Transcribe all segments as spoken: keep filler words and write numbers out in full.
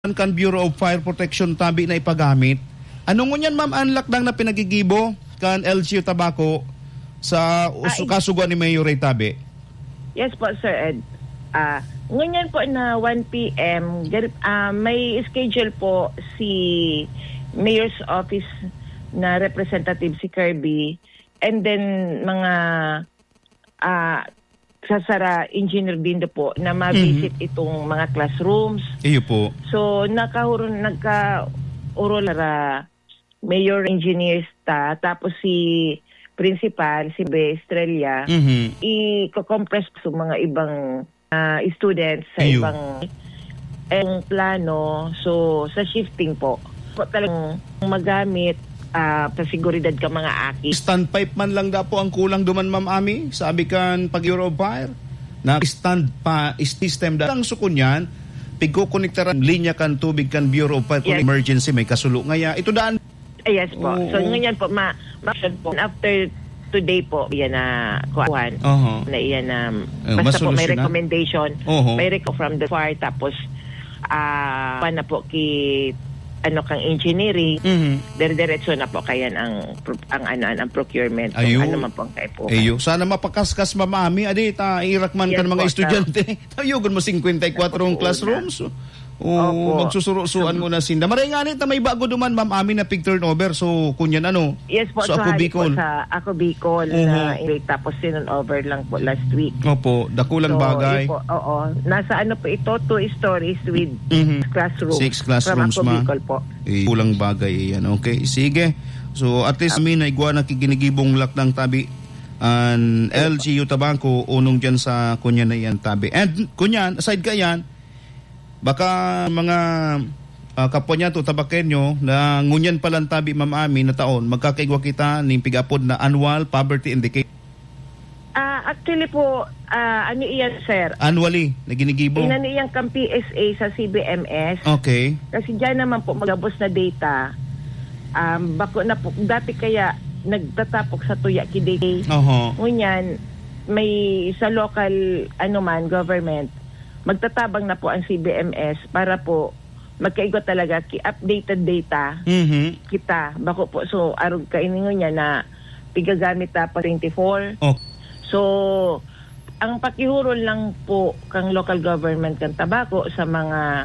kan Bureau of Fire Protection tabi na ipagamit. Anong ngunyan ma'am unlock dang na pinagigibo kan L G U Tabaco sa uso kasuguan ni Mayor Ray Tabi? Yes po, Sir Ed. Ah, uh, ngunyan po na one p m uh, may schedule po si Mayor's Office na representative si Kirby, and then mga ah uh, sasara engineer din po na ma-visit mm-hmm. itong mga classrooms. Iyo po. So nakahurun nagka-urolara mayor engineers ta, tapos si principal si Be Estrella mm-hmm. i-compress sa mga ibang uh, students sa Iyo. ibang ang plano. So sa shifting po po talagang magamit Uh, pasiguridad ka mga aki. Standpipe man lang da po ang kulang duman, Ma'am Ami, sabi kan pag Bureau of Fire na stand pa system da ang sukunyan pigkukonektaran linya kan tubig kan Bureau of Fire kung yes. emergency may kasulo ngaya ito daan. Uh, yes po. Oh, so oh. Ngayon po ma, ma po after today po yan na kuan uh-huh. na yan na um, basta po may recommendation uh-huh. may reco from the fire tapos ah uh, na po ki ano kang engineering, mm-hmm. dire-diretso na po kayan ang ang ano ang procurement kung ano man po ang kaipo. Ayo, sana mapakaskas mamami adi ta irakman yes, kan mga po, estudyante. Tayugon mo fifty-four ang classrooms. O magsusuro-suan mo na sinda. Maray nga ta may bago duman Ma'am Ami na pig turnover. So kunyan ano? Yes po, so, so ako Bicol. sa ako Bicol uh-huh. na tapos turnover lang po last week. Opo, dakulang so, bagay. Po, oo. Nasa ano po ito, two stories with mm-hmm. classrooms. Six classrooms ma. Bicol po. Eh, kulang bagay yan. Okay, sige. So at least kami um, na igwa na kiginigibong lakdang tabi an L G U Tabaco unong dyan sa kunyan na yan tabi. And kunyan, aside ka yan, baka mga uh, kapwa niya to tabakenyo na ngunyan palang tabi Ma'am Ami na taon magkakaigwa kita ng pigapod na annual poverty indicator. Ah, uh, actually po uh, ano iyan sir? Annually na ginigibo. Inano iyang kang P S A sa C B M S. Okay. Kasi diyan naman po magabos na data. Um bako na po dati kaya nagtatapok sa tuya kiday. Oho. Ngunyan may sa local ano man government magtatabang na po ang C B M S para po magkaigot talaga ki updated data mm-hmm. kita bako po so arog kainingon niya na pigagamit ta pa twenty-four. Oh. So ang pakihurol lang po kang local government kang Tabaco sa mga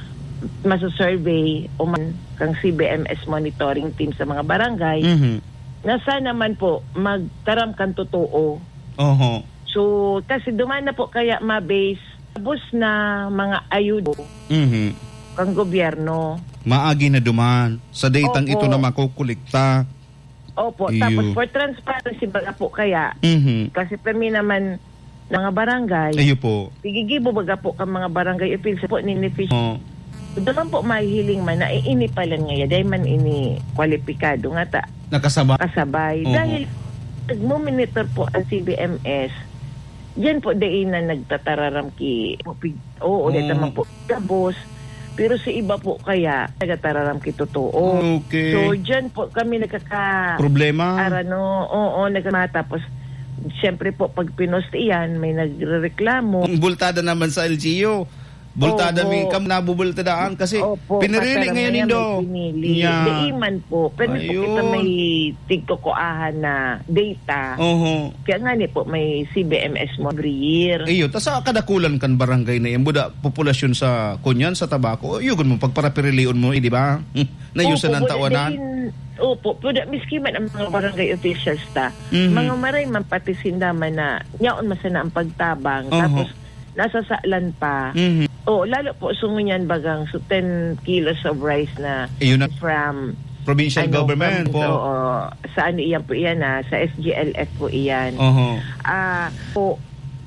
maso-survey o man kang C B M S monitoring team sa mga barangay mm-hmm. na sana naman po magtaram kan totoo. Oho. So kasi duman na po kaya ma-base bus na mga ayudo mm-hmm. kang gobyerno. Maagi na duman sa datang Opo. Ito na makukulikta. Opo, Iyo. Tapos for transparency baga po kaya mm-hmm. kasi permi naman mga barangay. Ayo po. Pigigibo baga po kang mga barangay appeals po ninifish. Oh. Daman po mahihiling man na iini pala ngayon dahil man ini kwalipikado nga ta. Nakasabay. Kasabay. Uh-huh. Dahil nagmo-monitor po ang C B M S yan po dahin na nagtatararam ki oo, ulit naman po gabos. Pero sa iba po kaya nagtatararam ki totoo. Okay. So dyan po kami nagkaka problema. Arano, oo, nagkamata. Tapos siyempre po pag pinost iyan may nagrereklamo. Bultada naman sa L G U. Bultada oh, mi kam nabubultadaan kasi opo, pinirili ngayon nindo. Yeah. Daiman po. Pero po kita may tigkokoahan na data. Oho. Kaya nga ni po may C B M S mo every year. Iyo, ta sa kadakulan kan barangay na yan buda populasyon sa kunyan sa Tabaco. Yugon mo pagparapirilion mo, eh, di ba? Nayusan ng tawanan. Opo, pero miski man ang mga barangay officials ta, mm-hmm. mga maray man pati sindaman na yaon masana ang pagtabang. Uh-huh. Tapos nasa saalan pa. Mm-hmm. Oh, lalo po sungunyan bagang so ten kilos of rice na na from provincial ano, government from, po. So, uh, sa ano iyan po iyan na sa S G L F po iyan. Uh-huh. Ah, uh, po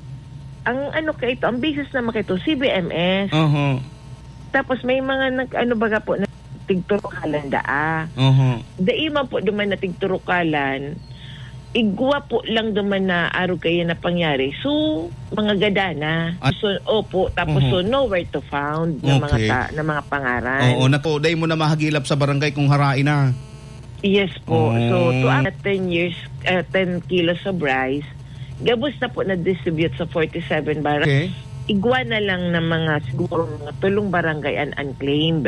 ang ano ka ito, ang basis naman kay ito C B M S. Uh-huh. Tapos may mga nag ano baga po na tigturukalan daa. Uh-huh. Daiman po duman na tigturukalan. Igwa po lang duman na araw kayo na pangyari. So, mga gadana. At, so, opo, tapos uh-huh. so nowhere to found ng okay. mga ta, ng mga pangaran. Oo, napo, day mo na mahagilap sa barangay kung harain na. Yes po. Oh. So, to uh, ten years, uh, ten kilos of rice, gabos na po na-distribute sa forty-seven barangay. Okay. igwa na lang ng mga siguro mga tulong barangay and unclaimed.